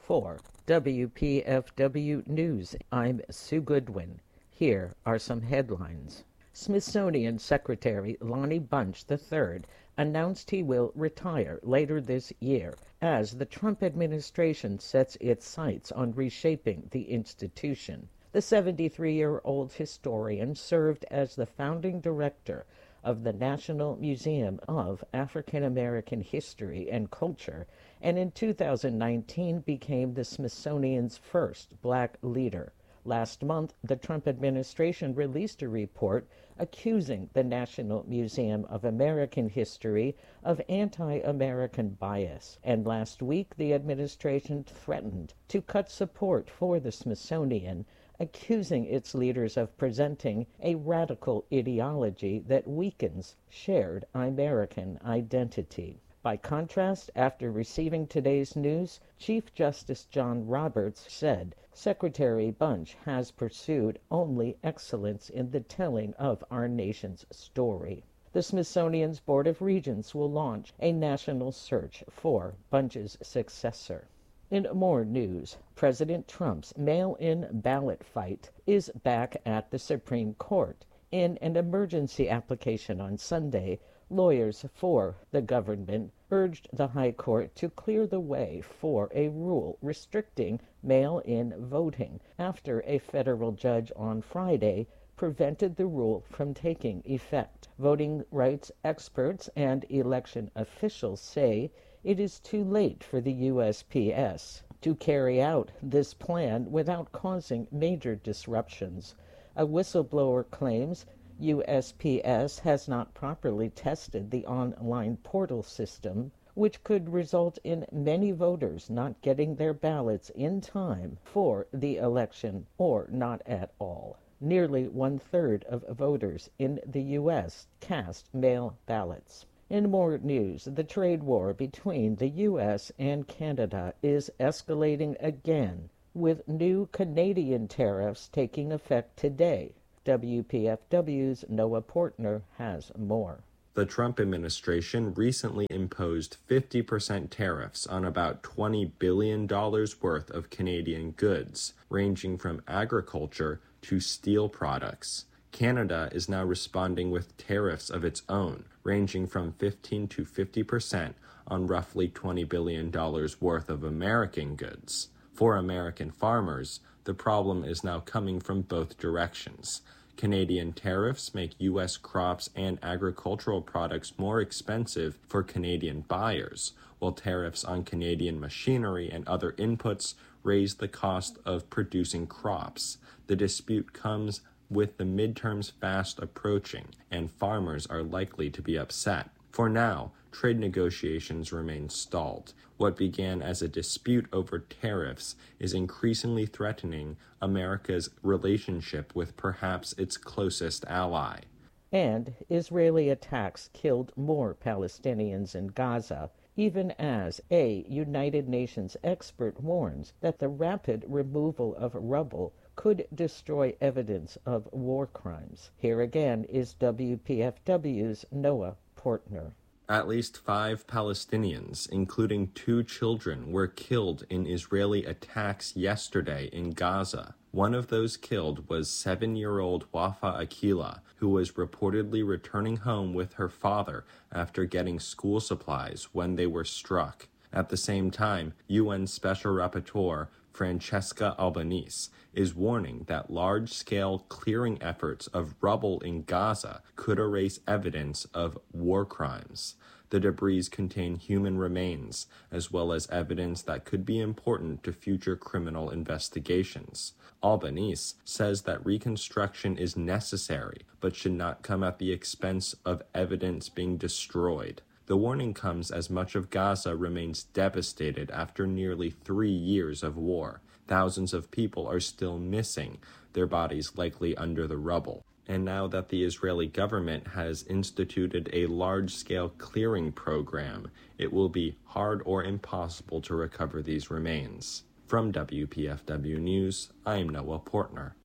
For WPFW News, I'm Sue Goodwin. Here are some headlines. Smithsonian Secretary Lonnie Bunch III announced he will retire later this year as the Trump administration sets its sights on reshaping the institution. The 73-year-old historian served as the founding director of the National Museum of African American History and Culture, and in 2019 became the Smithsonian's first black leader. Last month, the Trump administration released a report accusing the National Museum of American History of anti-American bias. And last week, the administration threatened to cut support for the Smithsonian, accusing its leaders of presenting a radical ideology that weakens shared American identity. By contrast, after receiving today's news, Chief Justice John Roberts said Secretary Bunch has pursued only excellence in the telling of our nation's story. The Smithsonian's Board of Regents will launch a national search for Bunch's successor. In more news, President Trump's mail-in ballot fight is back at the Supreme Court. In an emergency application on Sunday, lawyers for the government urged the High Court to clear the way for a rule restricting mail-in voting after a federal judge on Friday prevented the rule from taking effect. Voting rights experts and election officials say it is too late for the USPS to carry out this plan without causing major disruptions. A whistleblower claims USPS has not properly tested the online portal system, which could result in many voters not getting their ballots in time for the election or not at all. Nearly one-third of voters in the U.S. cast mail ballots. In more news, the trade war between the U.S. and Canada is escalating again, with new Canadian tariffs taking effect today. WPFW's Noah Portner has more. The Trump administration recently imposed 50% tariffs on about $20 billion worth of Canadian goods, ranging from agriculture to steel products. Canada is now responding with tariffs of its own, ranging from 15 to 50% on roughly $20 billion worth of American goods. For American farmers, the problem is now coming from both directions. Canadian tariffs make U.S. crops and agricultural products more expensive for Canadian buyers, while tariffs on Canadian machinery and other inputs raise the cost of producing crops. The dispute comes with the midterms fast approaching, and farmers are likely to be upset. For now, trade negotiations remain stalled. What began as a dispute over tariffs is increasingly threatening America's relationship with perhaps its closest ally. And Israeli attacks killed more Palestinians in Gaza, even as a United Nations expert warns that the rapid removal of rubble could destroy evidence of war crimes. Here again is WPFW's Noah Portner. At least 5 Palestinians, including 2 children, were killed in Israeli attacks yesterday in Gaza. One of those killed was 7-year-old Wafa Akila, who was reportedly returning home with her father after getting school supplies when they were struck. At the same time, UN Special Rapporteur Francesca Albanese is warning that large-scale clearing efforts of rubble in Gaza could erase evidence of war crimes. The debris contain human remains, as well as evidence that could be important to future criminal investigations. Albanese says that reconstruction is necessary, but should not come at the expense of evidence being destroyed. The warning comes as much of Gaza remains devastated after nearly 3 years of war. Thousands of people are still missing, their bodies likely under the rubble. And now that the Israeli government has instituted a large-scale clearing program, it will be hard or impossible to recover these remains. From WPFW News, I'm Noah Portner.